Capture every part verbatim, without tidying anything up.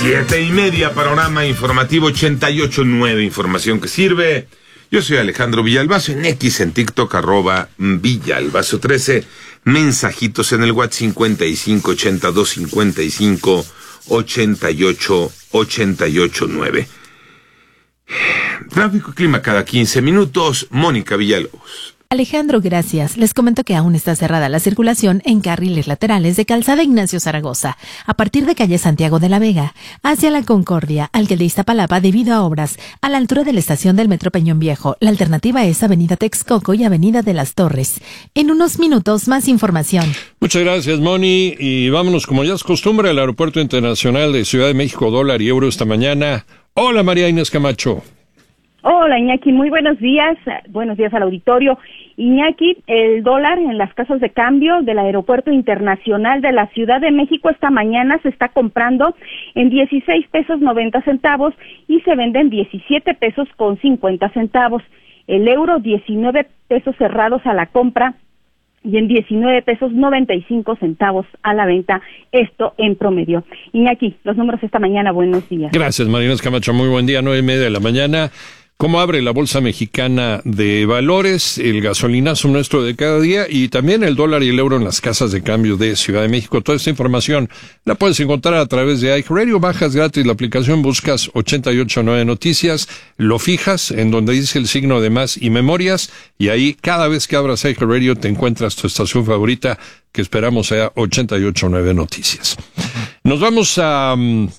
Siete y media, panorama informativo ochenta y ocho punto nueve, información que sirve. Yo soy Alejandro Villalbazo, en X, en TikTok, arroba Villalbazo trece, mensajitos en el WhatsApp cincuenta y cinco ochenta y dos cincuenta y cinco ochenta y ocho ochenta y ocho nueve. Tráfico y clima cada quince minutos, Mónica Villalobos. Alejandro, gracias. Les comento que aún está cerrada la circulación en carriles laterales de Calzada Ignacio Zaragoza, a partir de calle Santiago de la Vega, hacia la Concordia, al que de Iztapalapa debido a obras, a la altura de la estación del Metro Peñón Viejo. La alternativa es Avenida Texcoco y Avenida de las Torres. En unos minutos, más información. Muchas gracias, Moni, y vámonos, como ya es costumbre, al Aeropuerto Internacional de Ciudad de México, dólar y euro esta mañana. Hola, María Inés Camacho. Hola, Iñaki, muy buenos días. Buenos días al auditorio. Iñaki, el dólar en las casas de cambio del Aeropuerto Internacional de la Ciudad de México esta mañana se está comprando en dieciséis pesos noventa centavos y se vende en diecisiete pesos con cincuenta centavos. El euro, diecinueve pesos cerrados a la compra y en diecinueve pesos noventa y cinco centavos a la venta, esto en promedio. Iñaki, los números esta mañana, buenos días. Gracias, María Inés Camacho, muy buen día, nueve y media de la mañana. ¿Cómo abre la Bolsa Mexicana de Valores, el gasolinazo nuestro de cada día y también el dólar y el euro en las casas de cambio de Ciudad de México? Toda esta información la puedes encontrar a través de iHeartRadio. Bajas gratis la aplicación, buscas ochenta y ocho punto nueve Noticias, lo fijas en donde dice el signo de más y memorias y ahí cada vez que abras iHeartRadio te encuentras tu estación favorita, que esperamos sea ochenta y ocho punto nueve Noticias. Nos vamos a...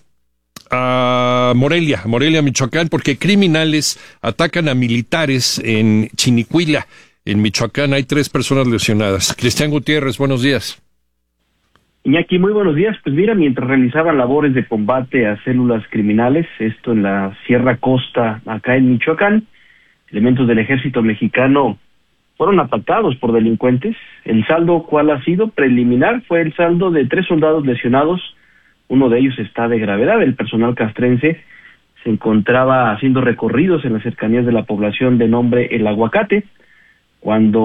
a Morelia, Morelia, Michoacán, porque criminales atacan a militares en Chinicuila, en Michoacán. Hay tres personas lesionadas. Cristian Gutiérrez, buenos días. Iñaki, muy buenos días. Pues mira, mientras realizaban labores de combate a células criminales, esto en la Sierra Costa, acá en Michoacán, elementos del ejército mexicano fueron atacados por delincuentes. El saldo, ¿cuál ha sido? Preliminar, fue el saldo de tres soldados lesionados. Uno de ellos está de gravedad. El personal castrense se encontraba haciendo recorridos en las cercanías de la población de nombre El Aguacate, cuando